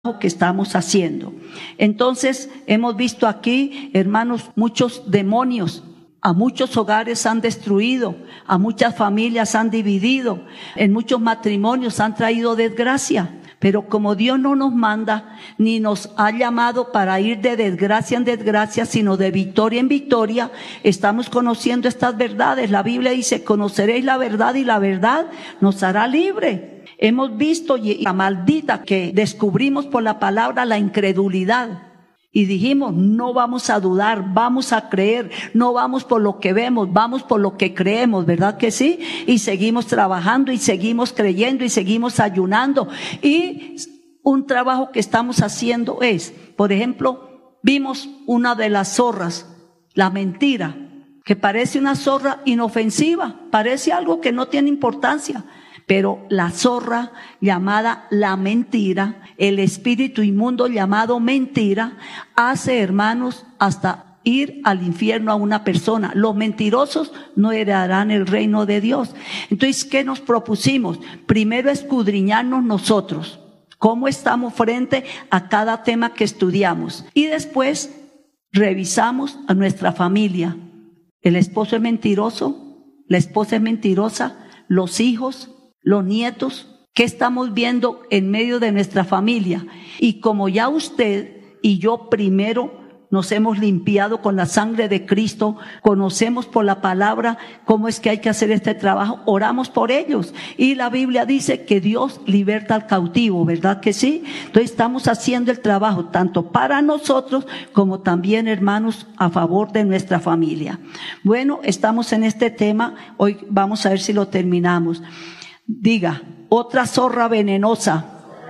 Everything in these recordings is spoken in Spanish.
que estamos haciendo. Entonces, hemos visto aquí, hermanos, muchos demonios. A muchos hogares han destruido, a muchas familias han dividido, en muchos matrimonios han traído desgracia. Pero como Dios no nos manda, ni nos ha llamado para ir de desgracia en desgracia, sino de victoria en victoria, estamos conociendo estas verdades. La Biblia dice, conoceréis la verdad y la verdad nos hará libre. Hemos visto la maldita que descubrimos por la palabra, la incredulidad. Y dijimos, no vamos a dudar, vamos a creer, no vamos por lo que vemos, vamos por lo que creemos, ¿verdad que sí? Y seguimos trabajando y seguimos creyendo y seguimos ayunando. Y un trabajo que estamos haciendo es, por ejemplo, vimos una de las zorras, la mentira, que parece una zorra inofensiva, parece algo que no tiene importancia. Pero la zorra llamada la mentira, el espíritu inmundo llamado mentira, hace, hermanos, hasta ir al infierno a una persona. Los mentirosos no heredarán el reino de Dios. Entonces, ¿qué nos propusimos? Primero, escudriñarnos nosotros, cómo estamos frente a cada tema que estudiamos. Y después, revisamos a nuestra familia. El esposo es mentiroso, la esposa es mentirosa, los hijos, los nietos, ¿qué estamos viendo en medio de nuestra familia? Y como ya usted y yo primero nos hemos limpiado con la sangre de Cristo, conocemos por la palabra cómo es que hay que hacer este trabajo, oramos por ellos. Y la Biblia dice que Dios liberta al cautivo, ¿verdad que sí? Entonces estamos haciendo el trabajo tanto para nosotros como también, hermanos, a favor de nuestra familia. Bueno, estamos en este tema, hoy vamos a ver si lo terminamos. Diga, otra zorra venenosa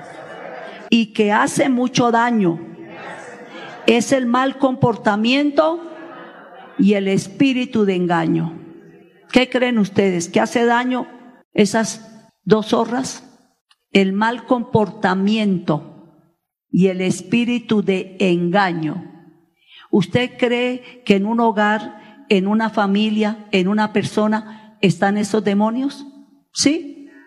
y que hace mucho daño es el mal comportamiento y el espíritu de engaño. ¿Qué creen ustedes? ¿Qué hace daño esas dos zorras? El mal comportamiento y el espíritu de engaño. ¿Usted cree que en un hogar, en una familia, en una persona están esos demonios? ¿Sí?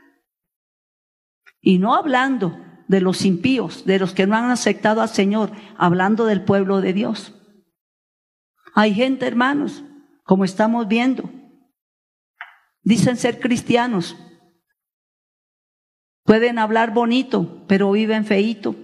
Y no hablando de los impíos, de los que no han aceptado al Señor, hablando del pueblo de Dios. Hay gente, hermanos, como estamos viendo, dicen ser cristianos, pueden hablar bonito, pero viven feíto.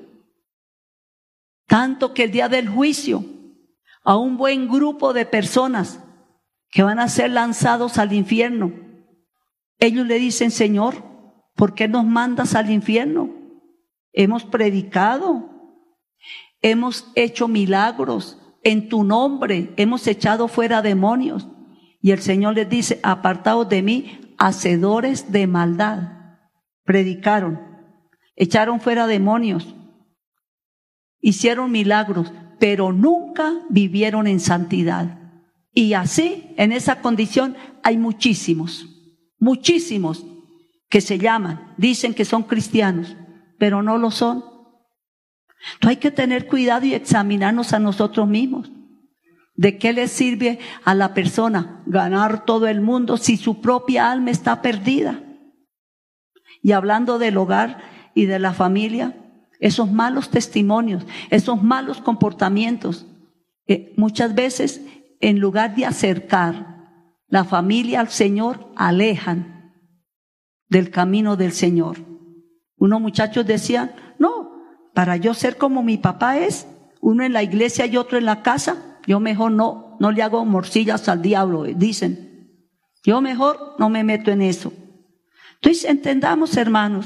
Tanto que el día del juicio, a un buen grupo de personas que van a ser lanzados al infierno, ellos le dicen, Señor, ¿por qué nos mandas al infierno? Hemos predicado, hemos hecho milagros en tu nombre, hemos echado fuera demonios. Y el Señor les dice, apartaos de mí, hacedores de maldad. Predicaron, echaron fuera demonios, hicieron milagros, pero nunca vivieron en santidad. Y así, en esa condición, hay muchísimos que se llaman, dicen que son cristianos, pero no lo son. Entonces hay que tener cuidado y examinarnos a nosotros mismos. ¿De qué le sirve a la persona ganar todo el mundo si su propia alma está perdida? Y hablando del hogar y de la familia, esos malos testimonios, esos malos comportamientos, muchas veces en lugar de acercar la familia al Señor, alejan del camino del Señor. Unos muchachos decían, no, para yo ser como mi papá es, uno en la iglesia y otro en la casa, yo mejor no le hago morcillas al diablo, dicen. Yo mejor no me meto en eso. Entonces entendamos, hermanos,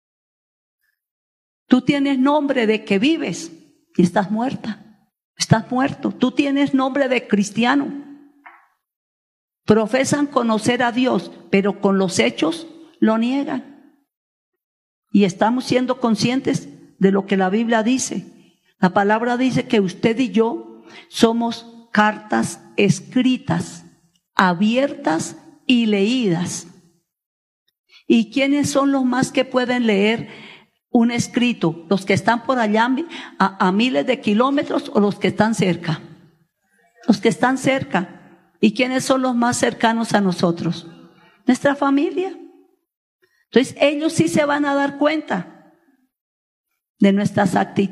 tú tienes nombre de que vives y estás muerta, estás muerto. Tú tienes nombre de cristiano. Profesan conocer a Dios, pero con los hechos lo niegan. Y estamos siendo conscientes de lo que la Biblia dice. La palabra dice que usted y yo somos cartas escritas, abiertas y leídas. ¿Y quiénes son los más que pueden leer un escrito? ¿Los que están por allá a miles de kilómetros o los que están cerca? Los que están cerca. ¿Y quiénes son los más cercanos a nosotros? Nuestra familia. Entonces ellos sí se van a dar cuenta de nuestras actitudes.